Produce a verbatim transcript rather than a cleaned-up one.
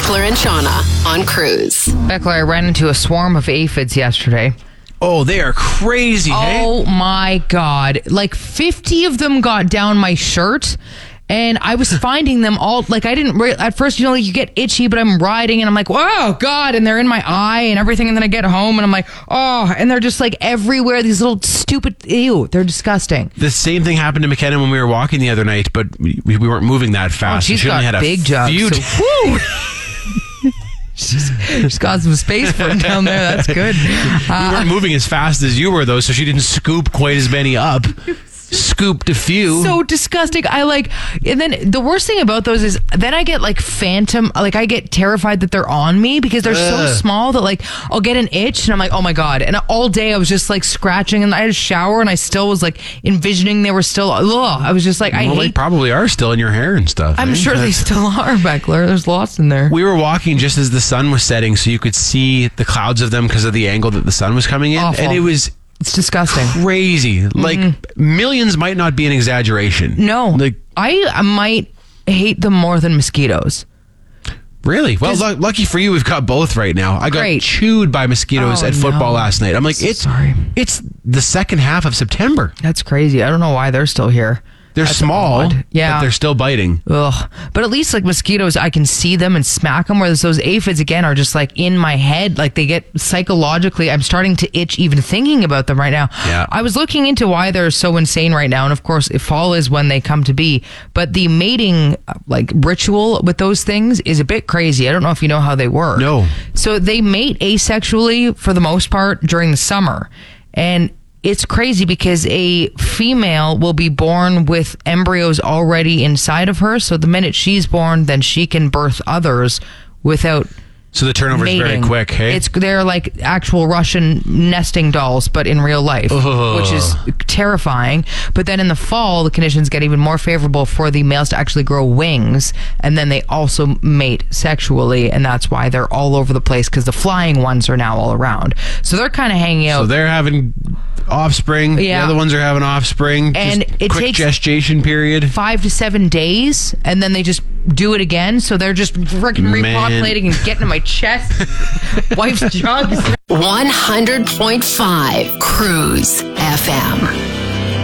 Beckler and Shauna on Cruise. Beckler, I ran into a swarm of aphids yesterday. Oh, they are crazy, hey? Oh my God. Like fifty of them got down my shirt. And I was finding them all, like I didn't, re- at first, you know, like you get itchy, but I'm riding and I'm like, oh God, and they're in my eye and everything. And then I get home and I'm like, oh, and they're just like everywhere. These little stupid, ew, they're disgusting. The same thing happened to McKenna when we were walking the other night, but we, we weren't moving that fast. Oh, she's she got only had a big jugs. few So, woo! she's, she's got some space for them down there. That's good. Uh, we weren't moving as fast as you were, though, so she didn't scoop quite as many up. Scooped a few. So disgusting. I like, and then the worst thing about those is then I get like phantom, like I get terrified that they're on me because they're Ugh. so small that like I'll get an itch and I'm like, oh my God. And all day I was just like scratching and I had a shower and I still was like envisioning they were still, ugh. I was just like, I well, they hate. probably are still in your hair and stuff. I'm eh? sure they That's- still are, Beckler. There's lots in there. We were walking just as the sun was setting, so you could see the clouds of them because of the angle that the sun was coming in. Awful. And it was It's disgusting. crazy. Like, millions might not be an exaggeration. No. Like, I might hate them more than mosquitoes. really? Well, lu- lucky for you, we've got both right now. I got Great. chewed by mosquitoes Oh, at football no. last night. I'm like, So it's sorry. it's the second half of September. That's crazy. I don't know why they're still here. They're That's small, odd. Yeah. but they're still biting. Ugh. But at least like mosquitoes, I can see them and smack them. Whereas those aphids again are just like in my head. Like they get psychologically, I'm starting to itch even thinking about them right now. Yeah. I was looking into why they're so insane right now, and of course, if fall is when they come to be. But the mating uh, like ritual with those things is a bit crazy. I don't know if you know how they work. No. So they mate asexually for the most part during the summer, and it's crazy because a female will be born with embryos already inside of her. So the minute she's born, then she can birth others without So the turnover is very mating. quick, hey? It's they're like actual Russian nesting dolls, but in real life, Ugh. which is terrifying. But then in the fall, the conditions get even more favorable for the males to actually grow wings, and then they also mate sexually, and that's why they're all over the place because the flying ones are now all around. So they're kind of hanging out. So they're having offspring. Yeah. The other ones are having offspring. And Just it quick takes- gestation period. five to seven days, and then they just do it again. So they're just freaking Man. repopulating and getting in my chest. Wife's jugs. one hundred point five Cruise F M.